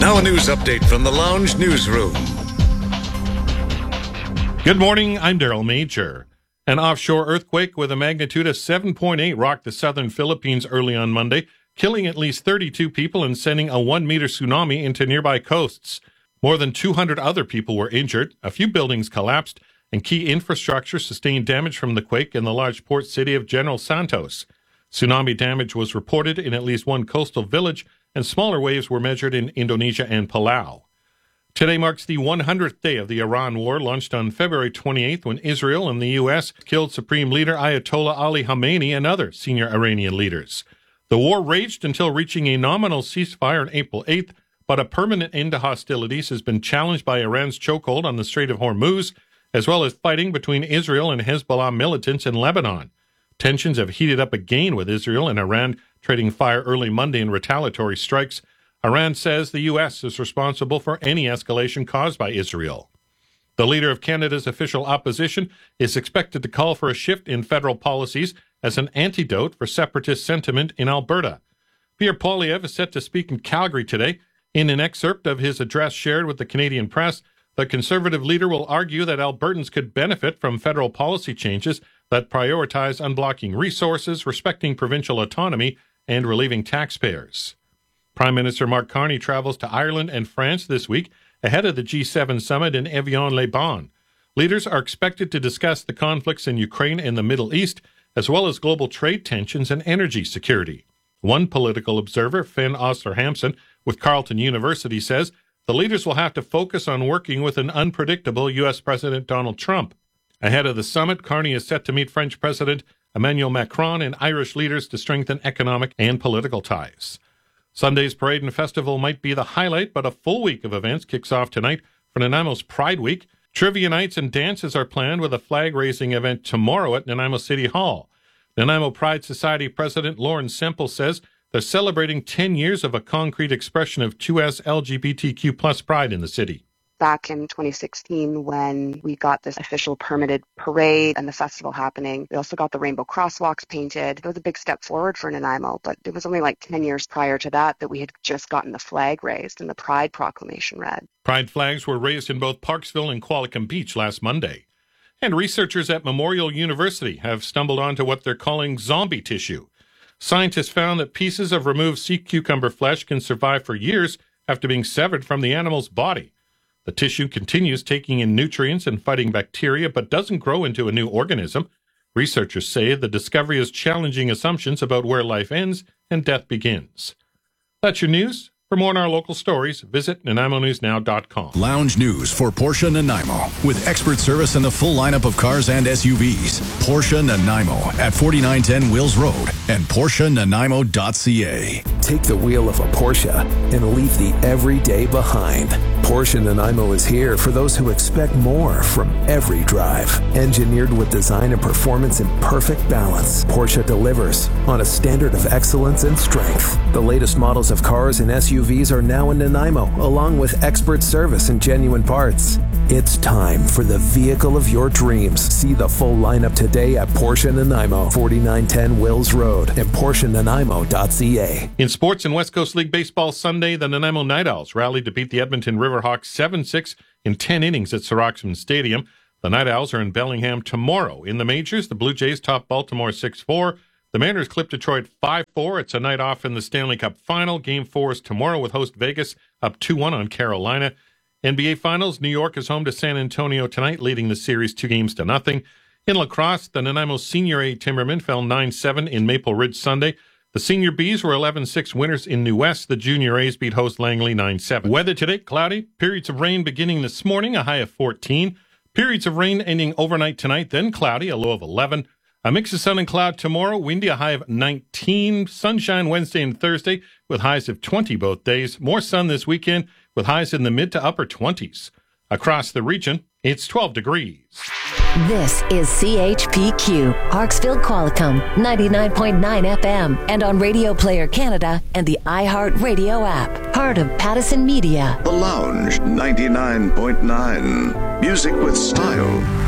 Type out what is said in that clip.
Now a news update from the Lounge Newsroom. Good morning, I'm Daryl Major. An offshore earthquake with a magnitude of 7.8 rocked the southern Philippines early on Monday, killing at least 32 people and sending a 1-meter tsunami into nearby coasts. More than 200 other people were injured, a few buildings collapsed, and key infrastructure sustained damage from the quake in the large port city of General Santos. Tsunami damage was reported in at least one coastal village, and smaller waves were measured in Indonesia and Palau. Today marks the 100th day of the Iran war, launched on February 28th when Israel and the U.S. killed Supreme Leader Ayatollah Ali Khamenei and other senior Iranian leaders. The war raged until reaching a nominal ceasefire on April 8th, but a permanent end to hostilities has been challenged by Iran's chokehold on the Strait of Hormuz, as well as fighting between Israel and Hezbollah militants in Lebanon. Tensions have heated up again, with Israel and Iran trading fire early Monday in retaliatory strikes. Iran says the U.S. is responsible for any escalation caused by Israel. The leader of Canada's official opposition is expected to call for a shift in federal policies as an antidote for separatist sentiment in Alberta. Pierre Poilievre is set to speak in Calgary today. In an excerpt of his address shared with the Canadian press, the Conservative leader will argue that Albertans could benefit from federal policy changes that prioritize unblocking resources, respecting provincial autonomy, and relieving taxpayers. Prime Minister Mark Carney travels to Ireland and France this week ahead of the G7 summit in Evian-les-Bains. Leaders are expected to discuss the conflicts in Ukraine and the Middle East, as well as global trade tensions and energy security. One political observer, Finn Osler-Hampson, with Carleton University, says the leaders will have to focus on working with an unpredictable U.S. President Donald Trump. Ahead of the summit, Carney is set to meet French President Emmanuel Macron and Irish leaders to strengthen economic and political ties. Sunday's parade and festival might be the highlight, but a full week of events kicks off tonight for Nanaimo's Pride Week. Trivia nights and dances are planned, with a flag-raising event tomorrow at Nanaimo City Hall. Nanaimo Pride Society President Lauren Semple says they're celebrating 10 years of a concrete expression of 2S LGBTQ+ pride in the city. Back in 2016, when we got this official permitted parade and the festival happening, we also got the rainbow crosswalks painted. It was a big step forward for Nanaimo, but it was only like 10 years prior to that we had just gotten the flag raised and the Pride Proclamation read. Pride flags were raised in both Parksville and Qualicum Beach last Monday. And researchers at Memorial University have stumbled onto what they're calling zombie tissue. Scientists found that pieces of removed sea cucumber flesh can survive for years after being severed from the animal's body. The tissue continues taking in nutrients and fighting bacteria, but doesn't grow into a new organism. Researchers say the discovery is challenging assumptions about where life ends and death begins. That's your news. For more on our local stories, visit NanaiMoNewsNow.com. Lounge News for Porsche Nanaimo. With expert service and the full lineup of cars and SUVs. Porsche Nanaimo at 4910 Wills Road and PorscheNanaimo.ca. Take the wheel of a Porsche and leave the everyday behind. Porsche Nanaimo is here for those who expect more from every drive. Engineered with design and performance in perfect balance, Porsche delivers on a standard of excellence and strength. The latest models of cars and SUVs are now in Nanaimo, along with expert service and genuine parts. It's time for the vehicle of your dreams. See the full lineup today at Porsche Nanaimo, 4910 Wills Road and PorscheNanaimo.ca. In sports and West Coast League Baseball Sunday, the Nanaimo Night Owls rallied to beat the Edmonton Riverhawks 7-6 in 10 innings at Sir Oxman Stadium. The Night Owls are in Bellingham tomorrow. In the majors, the Blue Jays top Baltimore 6-4. The Mariners clip Detroit 5-4. It's a night off in the Stanley Cup Final. Game 4 is tomorrow with host Vegas up 2-1 on Carolina. NBA Finals, New York is home to San Antonio tonight, leading the series 2-0. In lacrosse, the Nanaimo Senior A Timbermen fell 9-7 in Maple Ridge Sunday. The Senior Bs were 11-6 winners in New West. The Junior A's beat host Langley 9-7. Weather today, cloudy. Periods of rain beginning this morning, a high of 14. Periods of rain ending overnight tonight, then cloudy, a low of 11. A mix of sun and cloud tomorrow, windy, a high of 19. Sunshine Wednesday and Thursday with highs of 20 both days. More sun this weekend with highs in the mid to upper 20s. Across the region, it's 12 degrees. This is CHPQ, Parksville Qualicum, 99.9 FM, and on Radio Player Canada and the iHeartRadio app. Part of Pattison Media. The Lounge 99.9. Music with style.